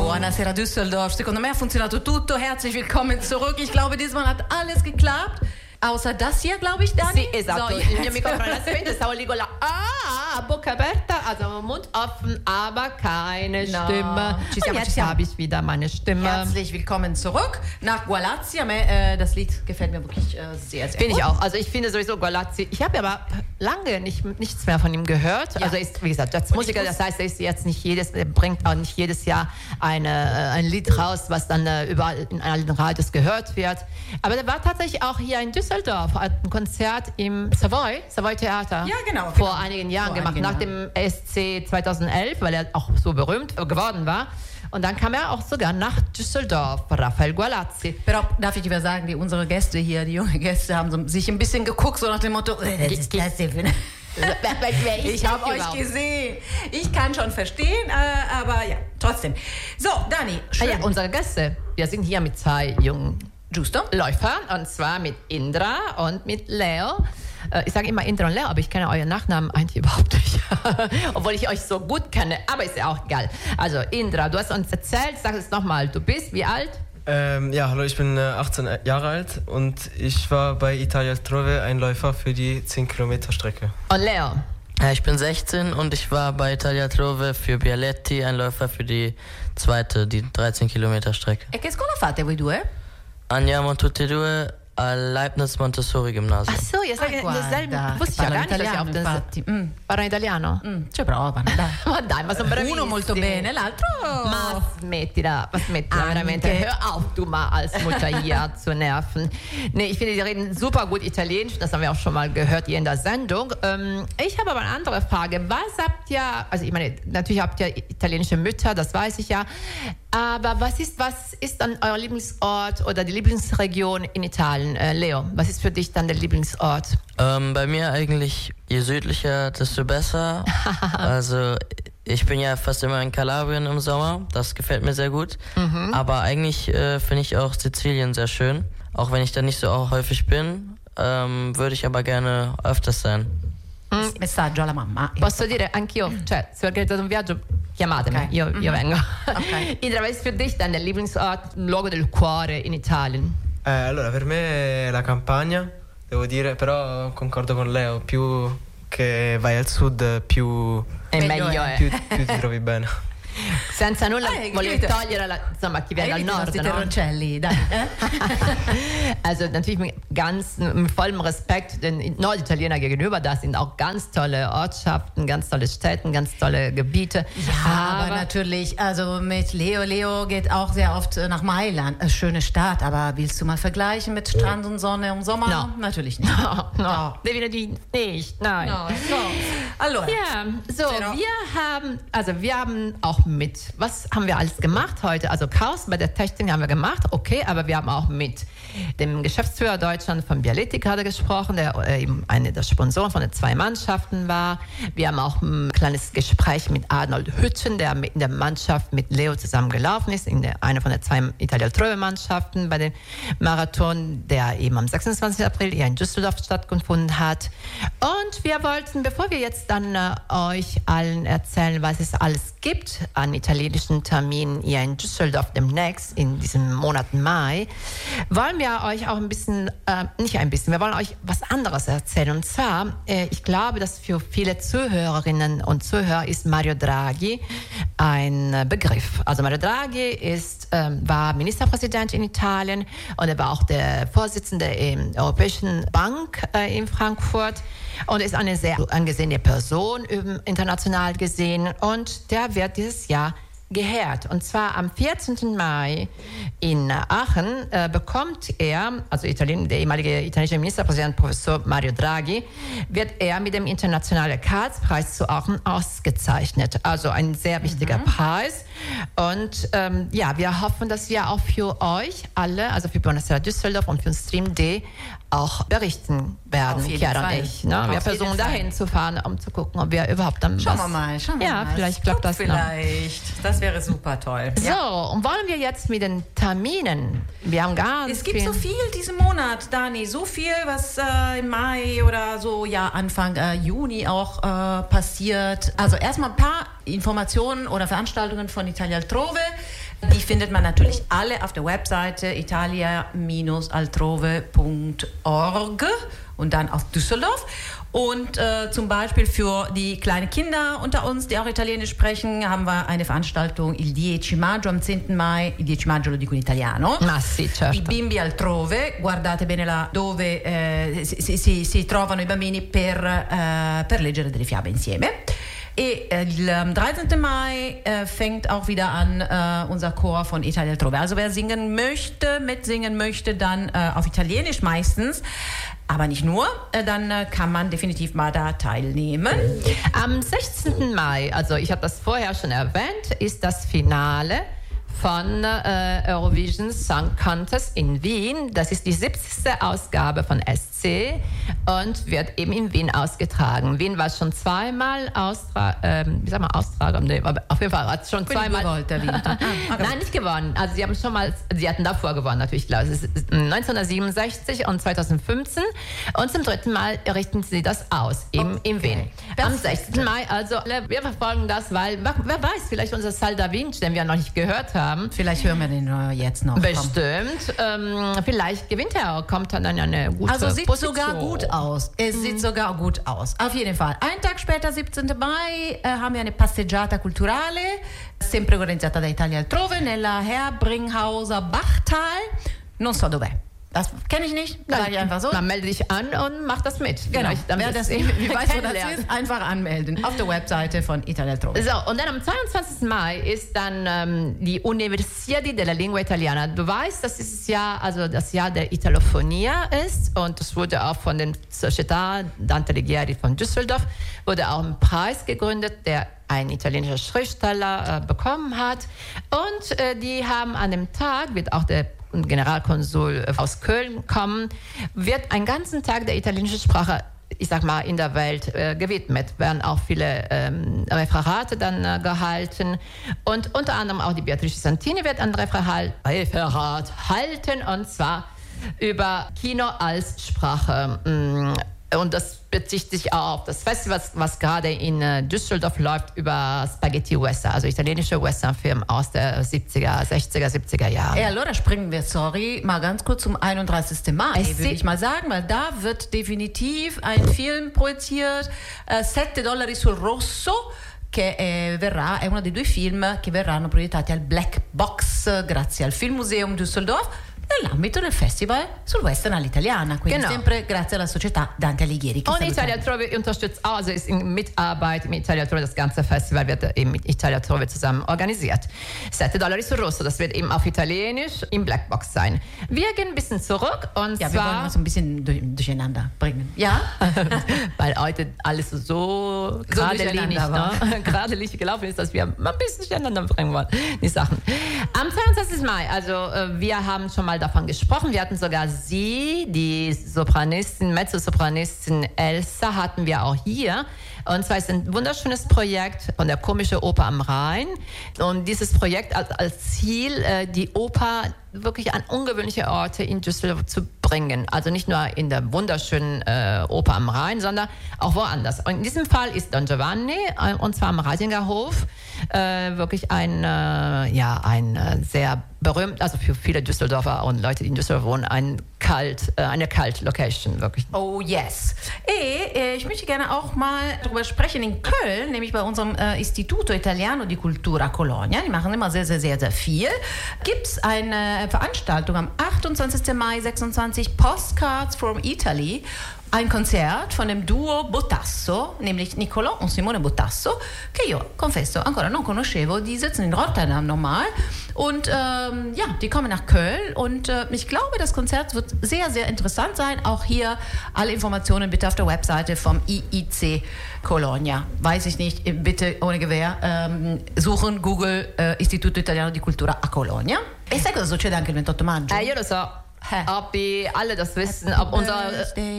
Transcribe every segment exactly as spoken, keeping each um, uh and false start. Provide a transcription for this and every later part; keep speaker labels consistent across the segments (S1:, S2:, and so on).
S1: Buonasera Düsseldorf. Secondo me ha funzionato tutto. Herzlich willkommen zurück. Ich glaube, diesmal hat alles geklappt. Außer das hier, glaube ich, Dani.
S2: Sì, esatto. So, il mio microfono era spento, stavo lì con la ah, bocca aperta, also Mund offen, aber keine no. Stimme.
S1: Ci siamo,
S2: Und
S1: ci
S2: jetzt habe ich wieder meine Stimme.
S1: Herzlich willkommen zurück nach Gualazzi. Äh, das Lied gefällt mir wirklich äh, sehr, sehr
S2: Finde
S1: gut.
S2: ich auch. Also ich finde sowieso Gualazzi. Ich habe aber lange nicht, nichts mehr von ihm gehört. Ja. Also er ist, wie gesagt, als Musiker, das heißt, er ist jetzt nicht jedes, er bringt auch nicht jedes Jahr eine, ein Lied raus, was dann äh, überall in allen Radios gehört wird. Aber der war tatsächlich auch hier in Düsseldorf, hat ein Konzert im Savoy, Savoy Theater.
S1: Ja, genau.
S2: Vor
S1: genau.
S2: einigen Jahren
S1: vor
S2: gemacht,
S1: einigen
S2: nach
S1: Jahren.
S2: dem S C zweitausendelf, weil er auch so berühmt geworden war. Und dann kam er auch sogar nach Düsseldorf, Rafael Gualazzi.
S1: Però darf ich dir sagen, die, unsere Gäste hier, die jungen Gäste, haben so, sich ein bisschen geguckt, so nach dem Motto, äh, das ist das denn für eine... Ich habe euch gesehen. Ich kann schon verstehen, äh, aber ja, trotzdem. So, Dani, schön.
S2: Ah ja, unsere Gäste. Wir sind hier mit zwei jungen
S1: Giusto?
S2: Läufer, und zwar mit Indra und mit Leo. Ich sage immer Indra und Leo, aber ich kenne euren Nachnamen eigentlich überhaupt nicht. Obwohl ich euch so gut kenne, aber ist ja auch egal. Also Indra, du hast uns erzählt, sag es nochmal, du bist wie alt?
S3: Ähm, ja, hallo, ich bin äh, achtzehn Jahre alt und ich war bei Italia Altrove ein Läufer für die zehn Kilometer Strecke.
S2: Und Leo?
S4: Ja, ich bin sechzehn und ich war bei Italia Altrove für Bialetti, ein Läufer für die zweite, die dreizehn Kilometer Strecke.
S1: E che scuola fate voi due?
S4: Andiamo tutti e due al Leibniz Montessori Gymnasium.
S2: Ach so, ihr seid
S1: Ah,
S2: dasselbe.
S1: guarda,
S2: Wusste ich ja gar nicht, dass ihr
S1: italiano,
S2: auf das...
S1: infatti. Mm.
S2: Parla italiano?
S1: Mm, ci provano, dai.
S2: Ma dai, ma sono bravissimi.
S1: Uno molto bene, l'altro...
S2: Ma smettila, was smettila,
S1: Anche.
S2: veramente. Hör auf, du mal als Mutter hier zu nerven. Nee, ich finde, die reden super gut Italienisch, das haben wir auch schon mal gehört hier in der Sendung. Ähm, ich habe aber eine andere Frage. Was habt ihr, also ich meine, natürlich habt ihr italienische Mütter, das weiß ich ja, aber was ist, was ist dann euer Lieblingsort oder die Lieblingsregion in Italien? Äh, Leo, was ist für dich dann der Lieblingsort?
S4: Ähm, bei mir eigentlich, je südlicher, desto besser. Also ich bin ja fast immer in Kalabrien im Sommer, das gefällt mir sehr gut. Mhm. Aber eigentlich äh, finde ich auch Sizilien sehr schön. Auch wenn ich da nicht so auch häufig bin, ähm, würde ich aber gerne öfters sein.
S1: Mm. Messaggio alla mamma.
S2: Posso dire anch'io, cioè se organizzate un viaggio chiamatemi,
S1: okay.
S2: io, io
S1: mm-hmm.
S2: vengo.
S1: Okay.
S2: Indra, was ist für dich dann der Lieblingsort, un luogo del cuore in Italien?
S3: Eh, allora, per me è la campagna, devo dire, però concordo con Leo, più che vai al sud più,
S2: È meglio,
S1: meglio
S2: è.
S3: più, più ti trovi bene.
S2: Senza nulla
S1: Eh,
S2: voler
S1: capito.
S2: togliere la, insomma, chi viene
S1: Hai
S2: dal nord,
S1: i
S2: no?
S1: terroncelli, dai. Eh?
S2: Also natürlich mit ganz mit vollem Respekt den Norditaliener gegenüber. Da sind auch ganz tolle Ortschaften, ganz tolle Städte, ganz tolle Gebiete.
S1: Ja, aber, aber natürlich, also mit Leo, Leo geht auch sehr oft nach Mailand. Eine schöne Stadt, aber willst du mal vergleichen mit Strand und Sonne im Sommer?
S2: No.
S1: Natürlich nicht.
S2: No, no,
S1: No.
S2: definitiv nicht, nein.
S1: No, no. Allora.
S2: Ja, so,
S1: Però-
S2: wir haben, also wir haben auch mit, was haben wir alles gemacht heute? Also Chaos bei der Technik haben wir gemacht, okay, aber wir haben auch mit dem Geschäftsführer Deutschland von Bialetti gerade gesprochen, der äh, eben eine der Sponsoren von den zwei Mannschaften war. Wir haben auch ein kleines Gespräch mit Arnold Hütten, der in der Mannschaft mit Leo zusammen gelaufen ist, in der, einer von den zwei Italia Altrove Mannschaften bei dem Marathon, der eben am sechsundzwanzigsten April hier in Düsseldorf stattgefunden hat. Und wir wollten, bevor wir jetzt dann äh, euch allen erzählen, was es alles gibt an italienischen Terminen hier in Düsseldorf demnächst, in diesem Monat Mai, wollen wir euch auch ein bisschen, äh, nicht ein bisschen, wir wollen euch was anderes erzählen. Und zwar, äh, ich glaube, dass für viele Zuhörerinnen und Zuhörer ist Mario Draghi ein äh, Begriff. Also Mario Draghi ist, äh, war Ministerpräsident in Italien und er war auch der Vorsitzende der Europäischen Bank äh, in Frankfurt und ist eine sehr angesehene Person international gesehen und der wird dieses Jahr geehrt. Und zwar am vierzehnten Mai in Aachen äh, bekommt er, also Italien, der ehemalige italienische Ministerpräsident Professor Mario Draghi, wird er mit dem Internationalen Karlspreis zu Aachen ausgezeichnet. Also ein sehr wichtiger mhm. Preis. Und ähm, ja, wir hoffen, dass wir auch für euch alle, also für Buonasera Düsseldorf und für Stream D auch berichten werden, Chiara und ich. Ne? Wir versuchen dahin zu fahren, um zu gucken, ob wir überhaupt dann
S1: Schauen
S2: was...
S1: wir mal, schauen wir
S2: ja,
S1: mal.
S2: vielleicht klappt das
S1: Vielleicht. Noch. Das wäre super toll.
S2: So, ja. Und wollen wir jetzt mit den Terminen? Wir haben ganz
S1: Es gibt
S2: viel
S1: so viel diesen Monat, Dani. So viel, was äh, im Mai oder so, ja, Anfang äh, Juni auch äh, passiert. Also erstmal ein paar Informationen oder Veranstaltungen von Italia Altrove. Die findet man natürlich alle auf der Webseite italia altrove punkt org und dann auf Düsseldorf. Und äh, zum Beispiel für die kleinen Kinder unter uns, die auch Italienisch sprechen, haben wir eine Veranstaltung il dieci maggio, am zehnten Mai, il dieci maggio lo dico in italiano.
S2: Ma sì, certo.
S1: I bimbi altrove, guardate bene là dove eh, si, si, si trovano i bambini per, eh, per leggere delle fiabe insieme. E äh, am dreizehnten Mai äh, fängt auch wieder an äh, unser Chor von Italia altrove. Also wer singen möchte, mitsingen möchte, dann äh, auf Italienisch meistens, aber nicht nur, äh, dann äh, kann man definitiv mal da teilnehmen.
S2: Am sechzehnten Mai, also ich habe das vorher schon erwähnt, ist das Finale von äh, Eurovision Song Contest in Wien. Das ist die siebzigste Ausgabe von S C und wird eben in Wien ausgetragen. Wien war schon zweimal Austra ähm, wie sag mal, Austrager, nee, aber auf jeden Fall hat es schon
S1: Bin
S2: zweimal
S1: gewollt, der Wien.
S2: Nein, nicht gewonnen. Also sie haben schon mal, sie hatten davor gewonnen natürlich, klar. Es ist neunzehnhundertsiebenundsechzig und zweitausendfünfzehn und zum dritten Mal richten sie das aus, eben okay. in Wien. Das Am sechzehnten Mai, also wir verfolgen das, weil, wer weiß, vielleicht unser Sal da Vinci, den wir noch nicht gehört haben.
S1: Vielleicht hören wir den jetzt noch.
S2: Bestimmt. Ähm, vielleicht gewinnt er, kommt dann an eine gute
S1: Also sieht
S2: Position.
S1: sogar gut aus. Es mhm. sieht sogar gut aus. Auf jeden Fall. Einen Tag später, siebzehnten Mai, äh, haben wir eine Passeggiata culturale, sempre organizzata da Italia altrove, nella Herbringhauser Bachtal. Non so dov'è. Das kenne ich nicht, sage ich einfach so.
S2: Dann melde dich an und mach das mit.
S1: Genau. Wer das nicht weiß, wo das ist, einfach anmelden auf der Webseite von Italia altrove.
S2: So, und dann am zweiundzwanzigsten Mai ist dann ähm, die Universiadi della Lingua Italiana. Du weißt, dass dieses Jahr also das Jahr der Italofonia ist und das wurde auch von den Società Dante Alighieri von Düsseldorf, wurde auch ein Preis gegründet, der ein italienischer Schriftsteller äh, bekommen hat. Und äh, die haben an dem Tag, wird auch der Generalkonsul aus Köln kommen, wird einen ganzen Tag der italienischen Sprache, ich sag mal, in der Welt äh, gewidmet. Werden auch viele ähm, Referate dann äh, gehalten und unter anderem auch die Beatrice Santini wird ein Referat, Referat halten und zwar über Kino als Sprache. Und das bezieht sich auch auf das Festival, was, was gerade in äh, Düsseldorf läuft, über Spaghetti Western, also italienische Westernfilme aus der siebziger, sechziger, siebziger Jahre.
S1: Ja, allora springen wir, sorry, mal ganz kurz zum einunddreißigsten Mai, würde ich mal sagen, weil da wird definitiv ein Film projiziert, äh, Sette Dollari sul Rosso, che eh, verrà, è uno dei due film che verranno proiettati al Black Box grazie al Filmmuseum Düsseldorf nell'ambito del festival sul Western all'italiana, quindi genau. sempre grazie alla società Dante Alighieri.
S2: Und Italia altrove unterstützt auch, also ist in Mitarbeit mit Italia altrove, das ganze Festival wird eben mit Italia altrove zusammen organisiert. Sette Dollari sul Rosso, das wird eben auf Italienisch im Blackbox sein. Wir gehen ein bisschen zurück und
S1: ja,
S2: zwar...
S1: wir wollen uns ein bisschen durch, durcheinander bringen. Ja?
S2: Weil heute alles so geradelinig ne? geradelinig gelaufen ist, dass wir ein bisschen durcheinander bringen wollen, die Sachen. Am zweiundzwanzigsten Mai, also wir haben schon mal davon gesprochen. Wir hatten sogar sie, die Sopranistin, Mezzosopranistin Elsa, hatten wir auch hier. Und zwar ist ein wunderschönes Projekt von der Komischen Oper am Rhein. Und dieses Projekt als, als Ziel, die Oper wirklich an ungewöhnliche Orte in Düsseldorf zu bringen. Also nicht nur in der wunderschönen äh, Oper am Rhein, sondern auch woanders. Und in diesem Fall ist Don Giovanni, äh, und zwar am Reisinger Hof, äh, wirklich ein, äh, ja, ein äh, sehr berühmt, also für viele Düsseldorfer und Leute, die in Düsseldorf wohnen, ein Cult, äh, eine Cult-Location, wirklich.
S1: Oh yes. E ich möchte gerne auch mal darüber sprechen in Köln, nämlich bei unserem äh, Istituto Italiano di Cultura Colonia. Die machen immer sehr, sehr, sehr, sehr viel. Gibt es eine Veranstaltung am achtundzwanzigsten Mai sechsundzwanzig, Postcards from Italy. Ein Konzert von dem Duo Bottasso, nämlich Niccolò und Simone Bottasso, che io, confesso, ancora non conoscevo. Die sitzen in Rotterdam normal und ähm, ja, die kommen nach Köln und äh, ich glaube, das Konzert wird sehr, sehr interessant sein. Auch hier alle Informationen bitte auf der Webseite vom I I C Colonia. Weiß ich nicht, bitte ohne Gewehr ähm, suchen, Google äh, Istituto Italiano di Cultura a Colonia. E sai cosa succede anche il ventotto maggio?
S2: Eh, io lo so. Ob die alle das wissen, ob unser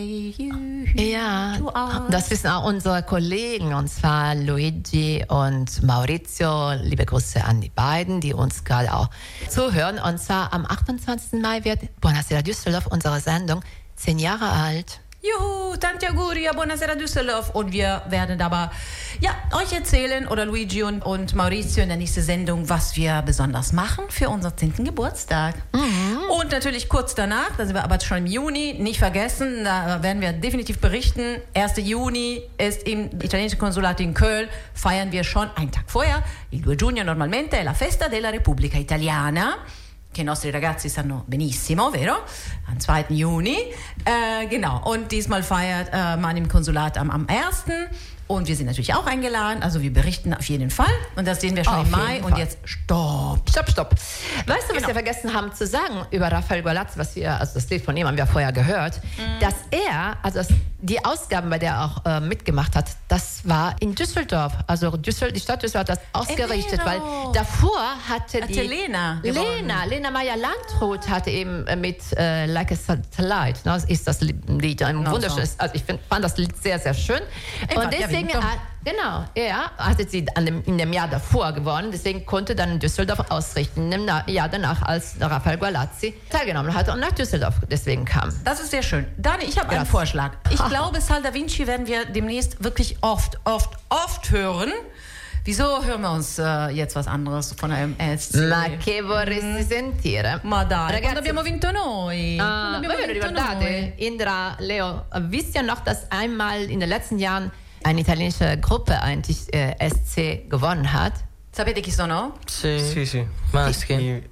S2: ja, das wissen auch unsere Kollegen, und zwar Luigi und Maurizio. Liebe Grüße an die beiden, die uns gerade auch zuhören. Und zwar am achtundzwanzigsten Mai wird Buonasera Düsseldorf, unsere Sendung, zehn Jahre alt.
S1: Juhu, tanti auguri, buonasera Düsseldorf. Und wir werden dabei ja, euch erzählen, oder Luigi und, und Maurizio in der nächsten Sendung, was wir besonders machen für unseren zehnten Geburtstag. Mhm. Und natürlich kurz danach, da sind wir aber schon im Juni, nicht vergessen, da werden wir definitiv berichten. erster Juni ist im italienischen Konsulat in Köln, feiern wir schon einen Tag vorher, il due giugno normalmente è la festa della Repubblica Italiana, che i nostri ragazzi sanno benissimo, vero? Am zweiten Juni. Äh, genau, und diesmal feiert äh, man im Konsulat am, am ersten Und wir sind natürlich auch eingeladen, also wir berichten auf jeden Fall. Und das sehen wir schon auf im Mai. Und jetzt stopp.
S2: Stopp, stopp. Weißt du, was genau. wir vergessen haben zu sagen über Raffaele Gualazzi, was wir, also das Lied von ihm haben wir vorher gehört, mhm. dass er, also das, die Ausgaben, bei der er auch äh, mitgemacht hat, das war in Düsseldorf. Also Düssel, die Stadt Düsseldorf hat das ausgerichtet, weil davor hatte die...
S1: Hatte Lena
S2: Lena, Lena Meyer-Landrut hatte eben mit äh, Like a Satellite, ne, ist das Lied, ein no, wunderschönes, also ich find, fand das Lied sehr, sehr schön. Einfach, und deswegen... Ja, genau, er hatte sie an dem, in dem Jahr davor gewonnen, deswegen konnte dann in Düsseldorf ausrichten, im Jahr danach, als Raffaele Gualazzi teilgenommen hatte und nach Düsseldorf deswegen kam.
S1: Das ist sehr schön. Dani, ich habe einen Vorschlag. Ich glaube, Sal da Vinci werden wir demnächst wirklich oft, oft, oft hören. Wieso hören wir uns äh, jetzt was anderes von einem S C?
S2: Ma che vorresti sentire?
S1: Ma dai, ragazzi, quando abbiamo vinto noi.
S2: Ah, abbiamo voi vinto ricordate, noi. Indra, Leo, wisst ihr noch, dass einmal in den letzten Jahren eine italienische Gruppe eigentlich äh, S C gewonnen hat?
S1: Sapete chi sono?
S3: Sì, sì, sì.
S4: Maneskin.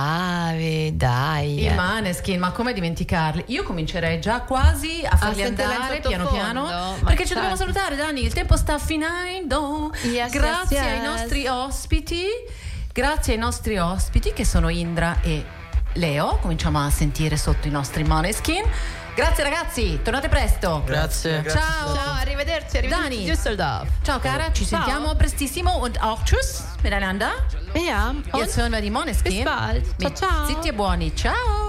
S2: Bravi, dai.
S1: I Maneskin, ma come dimenticarli? Io comincerei già quasi a farli a andare piano piano, perché ci dobbiamo salutare, Dani, il tempo sta finendo.
S2: Yes,
S1: grazie
S2: yes, yes.
S1: ai nostri ospiti, grazie ai nostri ospiti che sono Indra e Leo. Cominciamo a sentire sotto i nostri Maneskin. Grazie ragazzi, tornate presto.
S4: Grazie.
S1: Ciao.
S2: Ciao, arrivederci, arrivederci Düsseldorf.
S1: Ciao cara, ci
S2: Ciao.
S1: sentiamo prestissimo und auch tschüss miteinander.
S2: Ja,
S1: Jetzt hören wir die Moneskin.
S2: bis bald. Ciao,
S1: Mit
S2: ciao.
S1: Zitti e buoni. Ciao.